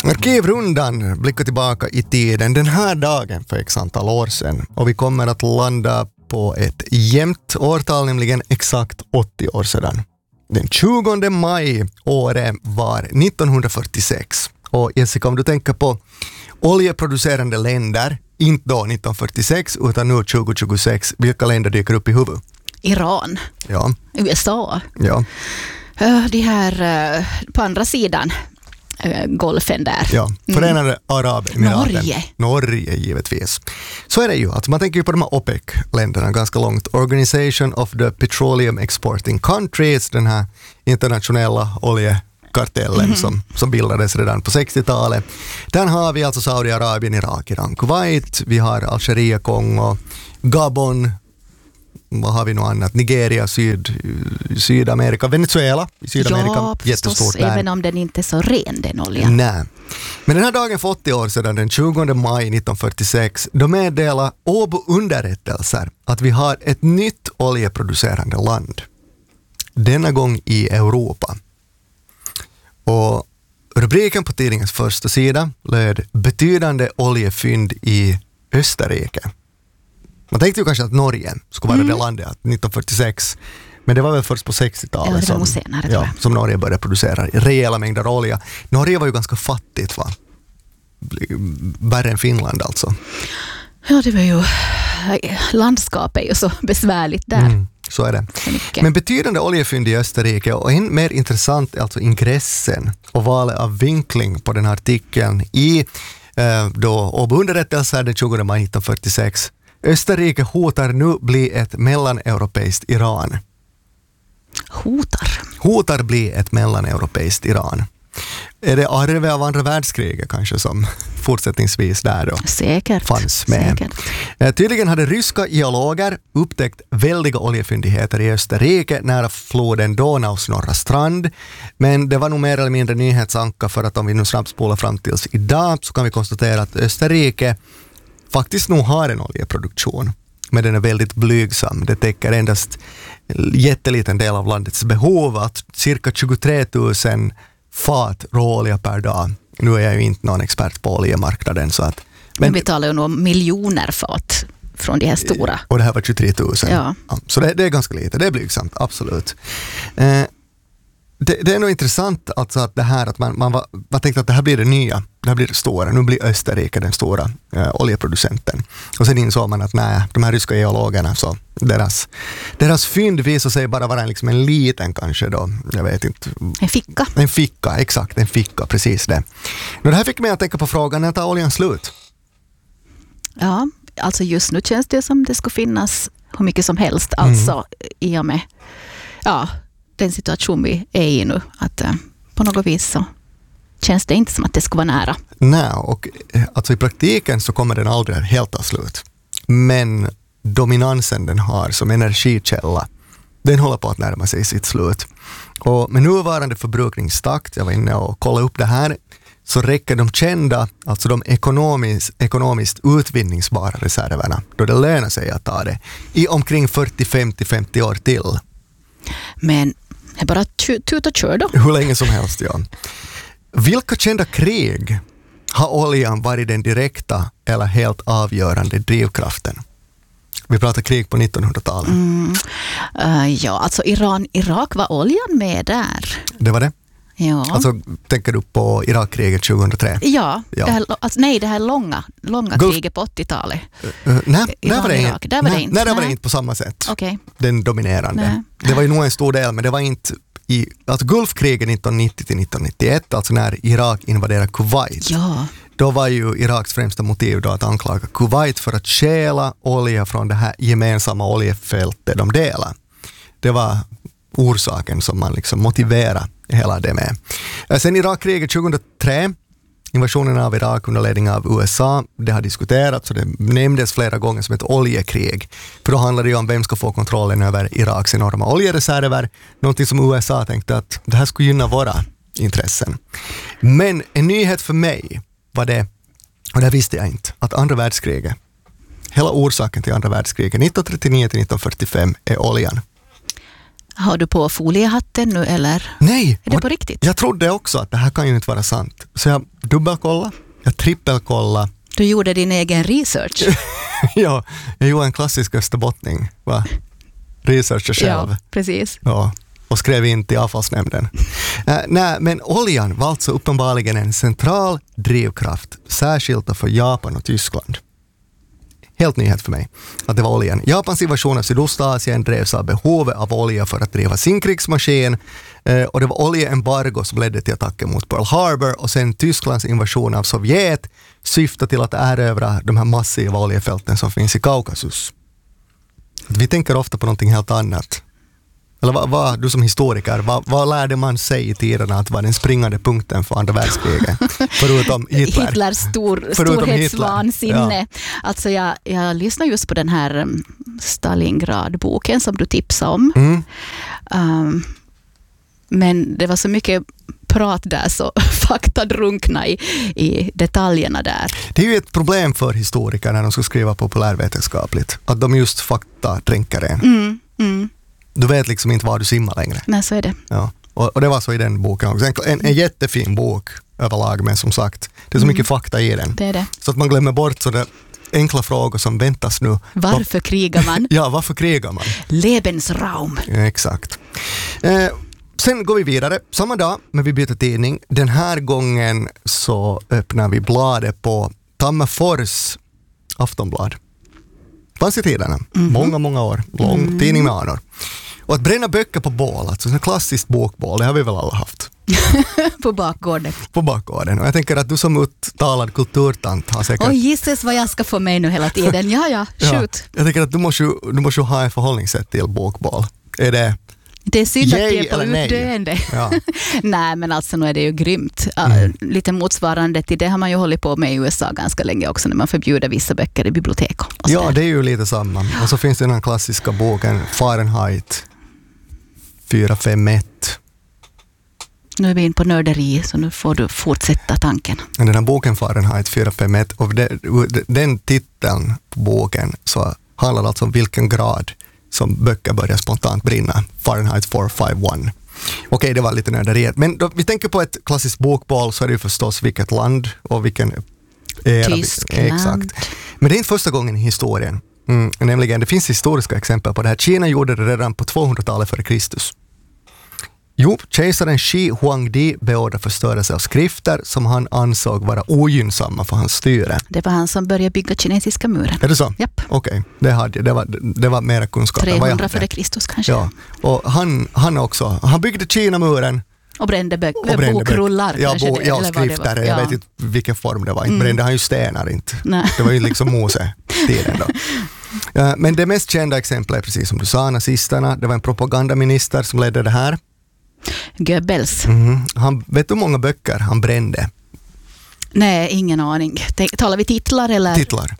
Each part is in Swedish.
Arkivrundan blickar tillbaka i tiden den här dagen för x antal år sedan. Och vi kommer att landa på ett jämnt årtal, nämligen exakt 80 år sedan. Den 20 maj året var 1946. Och Jessica, om du tänker på oljeproducerande länder, inte då 1946 utan nu 2026, vilka länder dyker upp i huvud? Iran. Ja. USA. Ja. De här på andra sidan golfen där. Ja, Förenade Arabemiraten. Norge givetvis. Så är det ju. Alltså man tänker ju på de här OPEC-länderna ganska långt. Organization of the Petroleum Exporting Countries, den här internationella oljekartellen som bildades redan på 60-talet. Där har vi alltså Saudiarabien, Irak, Iran, Kuwait. Vi har Algeriet, Kongo, Gabon. Vad har vi något annat? Nigeria, Sydamerika, Venezuela i Sydamerika. Ja, förstås, även om den inte är så ren, den oljan. Nej. Men den här dagen för 80 år sedan, den 20 maj 1946, då meddelade Åbo underrättelser att vi har ett nytt oljeproducerande land. Denna gång i Europa. Och rubriken på tidningens första sida löd betydande oljefynd i Österrike. Man tänkte ju kanske att Norge skulle vara det landet 1946, men det var väl först på 60-talet som Norge började producera rejäla mängder olja. Norge var ju ganska fattigt, va? Värre än Finland alltså. Ja, det var ju landskapet är ju så besvärligt där. Så är det. Men betydande oljefynd i Österrike, och än mer intressant alltså ingressen och valet av vinkling på den här artikeln i Åbo underrättelser den 20 maj 1946. Österrike hotar nu bli ett mellaneuropeiskt Iran. Hotar bli ett mellaneuropeiskt Iran. Är det arve av andra världskriget kanske som fortsättningsvis där då fanns med? Säkert. Tydligen hade ryska geologer upptäckt väldiga oljefyndigheter i Österrike nära floden Donaus norra strand. Men det var nog mer eller mindre nyhetsanka, för att om vi nu snabbt spolar fram tills idag så kan vi konstatera att Österrike faktiskt nog har en oljeproduktion, men den är väldigt blygsam. Det täcker endast jätteliten del av landets behov, att cirka 23 000 fat råolja per dag. Nu är jag ju inte någon expert på oljemarknaden. Så att, men vi talar ju om miljoner fat från de här stora. Och det här var 23 000. Ja. Så det är ganska lite, det är blygsamt, absolut. Det är nog intressant alltså att det här att man tänkte att det här blir det nya, det här blir det stora, nu blir Österrike den stora oljeproducenten. Och sen insåg man att nej, de här ryska geologerna, så deras fynd visar sig bara vara en liten kanske då, jag vet inte. En ficka, exakt, en ficka, precis det. Det här fick mig att tänka på frågan, när tar oljan slut? Ja, alltså just nu känns det som det ska finnas hur mycket som helst, alltså i och med den situation vi är i nu, att på något vis så känns det inte som att det ska vara nära. Nej, och alltså i praktiken så kommer den aldrig helt ta slut. Men dominansen den har som energikälla, den håller på att närma sig sitt slut. Och med nuvarande förbrukningstakt, jag var inne och kollade upp det här, så räcker de kända, alltså de ekonomiskt utvinningsbara reserverna, då det lönar sig att ta det, i omkring 40-50 år till. Men det är bara tut och kör då. Hur länge som helst, ja. Vilka kända krig har oljan varit den direkta eller helt avgörande drivkraften? Vi pratar krig på 1900-talet. Ja, alltså Irak var oljan med där. Det var det? Ja. Alltså, tänker du på Irakkriget 2003? Ja. Det här långa kriget på 80-talet. Nej, där var det inte på samma sätt. Okay. Den dominerande. Nej. Det var ju nog en stor del, men det var inte alltså Gulfkriget 1990-1991, alltså när Irak invaderade Kuwait. Ja. Då var ju Iraks främsta motiv då att anklaga Kuwait för att stjäla olja från det här gemensamma oljefältet de delar. Det var orsaken som man motiverade hela det med. Sen Irakkriget 2003, invasionen av Irak under ledning av USA, det har diskuterats och det nämndes flera gånger som ett oljekrig. För då handlar det ju om vem ska få kontrollen över Iraks enorma oljereserver. Någonting som USA tänkte att det här skulle gynna våra intressen. Men en nyhet för mig var det, och det visste jag inte, att andra världskriget, hela orsaken till andra världskriget 1939-1945 är oljan. Har du på foliehatten nu eller? Nej. Är det på riktigt? Jag trodde också att det här kan ju inte vara sant. Så jag dubbelkollade, jag trippelkollade. Du gjorde din egen research. Ja, jag gjorde en klassisk österbottning. Researcher själv. Ja, precis. Ja, och skrev in till avfallsnämnden. Nej, men oljan var alltså uppenbarligen en central drivkraft, särskilt för Japan och Tyskland. Helt nyhet för mig att det var oljan. Japans invasion av Sydostasien drevs av behovet av olja för att driva sin krigsmaskin, och det var oljeembargo som ledde till attacken mot Pearl Harbor, och sen Tysklands invasion av Sovjet syftade till att erövra de här massiva oljefälten som finns i Kaukasus. Vi tänker ofta på någonting helt annat. Eller vad du som historiker, vad lärde man sig i tiderna att var den springande punkten för andra världskriget? Förutom Hitler. Hitlers storhetsvansinne. Ja. Alltså jag lyssnar just på den här Stalingrad-boken som du tipsade om. Men det var så mycket prat där så fakta drunkna i detaljerna där. Det är ju ett problem för historiker när de ska skriva populärvetenskapligt. Att de just fakta dränker en. Du vet liksom inte var du simmar längre. Nej, så är det. Ja. Och det var så i den boken också. En jättefin bok överlag, men som sagt, det är så mycket fakta i den. Det är det. Så att man glömmer bort sådär enkla frågor som väntas nu. Varför krigar man? Ja, varför krigar man? Lebensraum. Ja, exakt. Sen går vi vidare. Samma dag, men vi byter tidning. Den här gången så öppnar vi bladet på Tammerfors Aftonblad. Fanns i tiderna. Många år. Lång tidning med anor. Och att bränna böcker på bål, alltså en klassiskt bokbål, det har vi väl alla haft. På bakgården. På bakgården. Och jag tänker att du som uttalad kulturtant har säkert... Oj, gissas vad jag ska få mig nu hela tiden. Ja, shoot. Jag tänker att du måste ha en förhållningssätt till bokbål. Är det... Det är synd att det är på utdöende. Ja. Nej, men alltså nu är det ju grymt. Lite motsvarande till det har man ju hållit på med i USA ganska länge också, när man förbjuder vissa böcker i bibliotek. Ja, det är ju lite samma. Och så finns det den här klassiska boken Fahrenheit 451. Nu är vi in på nörderi, så nu får du fortsätta tanken. Den här boken Fahrenheit 451, och den titeln på boken så handlar alltså om vilken grad som böcker börjar spontant brinna. Fahrenheit 451. Okej, det var lite nörderiet. Men då vi tänker på ett klassiskt bokbål så är det ju förstås vilket land och vilken era. Tyskland. Exakt. Men det är inte första gången i historien. Nämligen, det finns historiska exempel på det här. Kina gjorde det redan på 200-talet före Kristus. Jo, kejsaren Shi Huangdi beordrade förstörelse av skrifter som han ansåg vara ogynnsamma för hans styre. Det var han som började bygga kinesiska muren. Är det så? Japp. Okej, det var mera kunskap. 300 före Kristus kanske. Ja, och han byggde Kina-muren. Och brände bokrullar. Ja, skrifter. Jag vet inte vilken form det var. Inte brände han ju stenar inte. Nej. Det var ju liksom Mose-tiden då. Men det mest kända exemplet är precis som du sa, nazisterna. Det var en propagandaminister som ledde det här. Goebbels. Vet du hur många böcker han brände? Nej, ingen aning. Talar vi titlar eller? Titlar.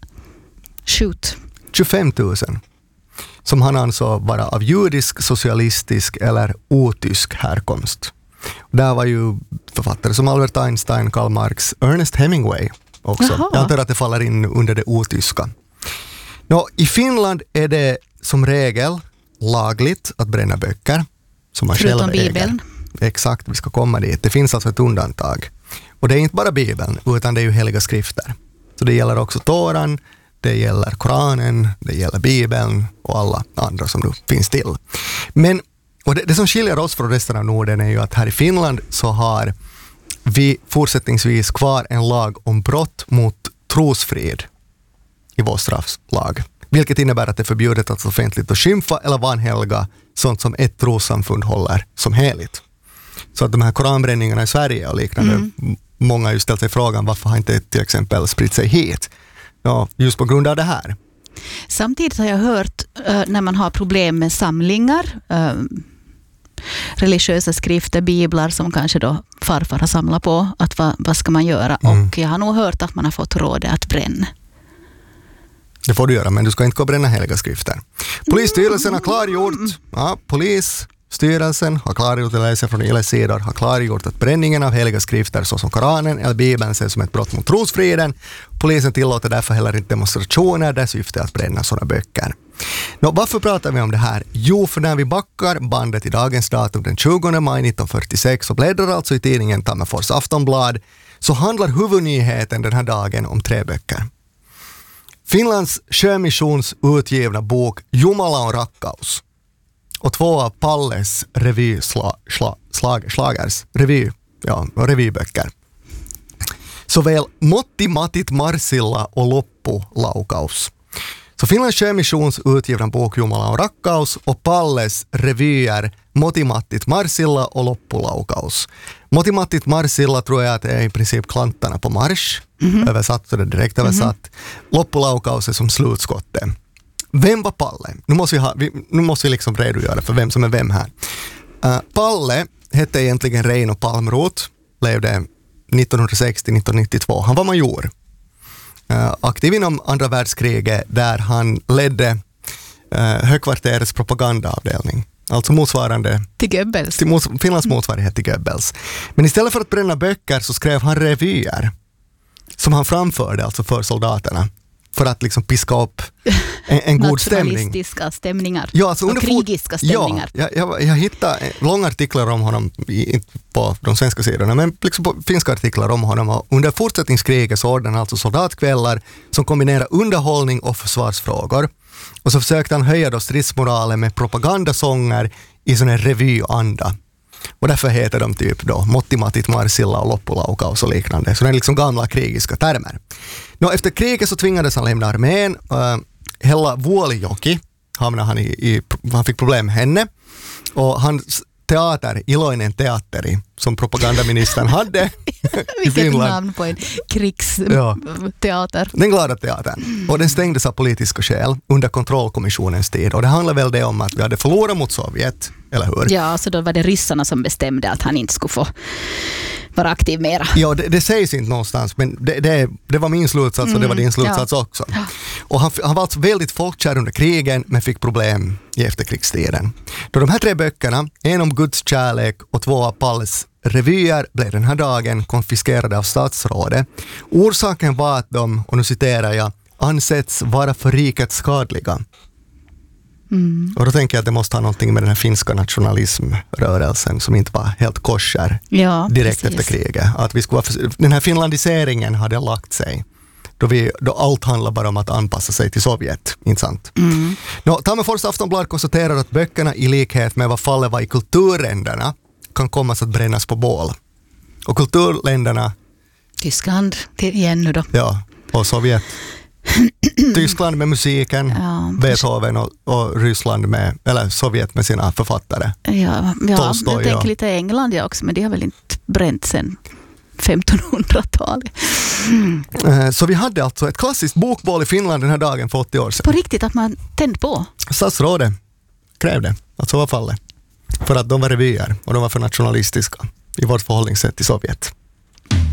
Shoot. 25 000. Som han ansåg vara av judisk, socialistisk eller otysk härkomst. Där var ju författare som Albert Einstein, Karl Marx, Ernest Hemingway också. Jaha. Jag antar att det faller in under det otyska. I Finland är det som regel lagligt att bränna böcker. Som man förutom själv Bibeln. äger. Exakt, vi ska komma dit. Det finns alltså ett undantag. Och det är inte bara Bibeln, utan det är ju heliga skrifter. Så det gäller också Toran, det gäller Koranen, det gäller Bibeln och alla andra som nu finns till. Men och det som skiljer oss från resten av Norden är ju att här i Finland så har vi fortsättningsvis kvar en lag om brott mot trosfrid i vår strafflag. Vilket innebär att det är förbjudet att offentligt att skymfa eller vanhelga sånt som ett trossamfund håller som heligt. Så att de här koranbränningarna i Sverige och liknande, många har ju ställt sig frågan varför har inte till exempel spritt sig hit? Ja, just på grund av det här. Samtidigt har jag hört när man har problem med samlingar, religiösa skrifter, biblar som kanske då farfar har samlat på, att vad ska man göra? Och jag har nog hört att man har fått rådet att bränna. Det får du göra, men du ska inte gå och bränna heliga skrifter. Polisstyrelsen har klargjort, Polisstyrelsen har klargjort, eller läser från Yles sidor, har klargjort att bränningen av heliga skrifter såsom Koranen eller Bibeln ses som ett brott mot trosfriden. Polisen tillåter därför heller inte demonstrationer där syftet är att bränna sådana böcker. Varför pratar vi om det här? Jo, för när vi backar bandet i dagens datum den 20 maj 1946 och bläddrar alltså i tidningen Tammerfors Aftonblad, så handlar huvudnyheten den här dagen om 3 böcker. Finlands sjömissions utgivna bok Jumala on rakkaus och 2 av Palles revyböcker. Såväl Motti Matit Marsilla och Loppu laukaus. Så Finlands sjömissions utgivna bok Jumala on rakkaus och Palles revyer Motti Mattit Marsilla och Loppu laukaus. Motti Mattit Marsilla tror jag att det är i princip klantarna på marsch. Översatt, så det är direkt översatt. Loppu laukaus är som slutskottet. Vem var Palle? Nu måste vi liksom redogöra för vem som är vem här. Palle hette egentligen Reino Palmroth, levde 1960-1992. Han var major. Aktiv inom andra världskriget där han ledde högkvarterets propagandaavdelning. Alltså motsvarande till Goebbels. Finlands motsvarighet till Goebbels. Men istället för att bränna böcker så skrev han revyer som han framförde alltså för soldaterna för att liksom piska upp en god stämning. Nationalistiska stämningar, ja, alltså och krigiska stämningar. Ja, jag hittade långa artiklar om honom på de svenska sidorna, men liksom på finska artiklar om honom. Och under fortsättningskriget så ordnade han alltså soldatkvällar som kombinerar underhållning och försvarsfrågor. Och så försökte han höja då stridsmoralen med propagandasånger i sån här revyanda. Och därför heter de typ då Motti Matit Marsilla och Loppu laukaus och liknande. Så det är liksom gamla krigiska termer. Efter kriget så tvingades han lämna armén. Hella Vuolijoki hamnade han fick problem med henne. Och hans teater, Iloinen teatteri, som propagandaministern hade i Finland. Vilket namn på en krigsteater. Den glada teatern. Och den stängdes av politiska skäl under kontrollkommissionens tid. Och det handlar väl det om att vi hade förlorat mot Sovjet, eller hur? Ja, så då var det ryssarna som bestämde att han inte skulle få vara aktiv mera. Ja, det sägs inte någonstans, men det var min slutsats och det var din slutsats också. Ja. Och han var alltså väldigt folkkär under krigen, men fick problem i efterkrigstiden. Då de här 3 böckerna, en om Guds kärlek och 2 av Palles revyer, blev den här dagen konfiskerade av statsrådet. Orsaken var att de, och nu citerar jag, ansetts vara för riket skadliga. Och då tänker jag att det måste ha någonting med den här finska nationalismrörelsen som inte var helt kosher direkt efter kriget. Att vi skulle den här finlandiseringen hade lagt sig. Då allt handlar bara om att anpassa sig till Sovjet, inte sant? Tammerfors Aftonblad konstaterar att böckerna i likhet med vad fallet var i kulturländerna kan komma att brännas på bål. Och kulturländerna... Tyskland igen nu då. Ja, och Sovjet. Tyskland med musiken, Beethoven och Ryssland eller Sovjet med sina författare. Ja, Tolstoj, jag tänker lite England också, men det har väl inte bränt sedan 1500-talet. Så vi hade alltså ett klassiskt bokbål i Finland den här dagen för 80 år sedan. På riktigt att man tänd på? Statsrådet krävde att så var fallet. För att de var revyer och de var för nationalistiska i vårt förhållningssätt till Sovjet.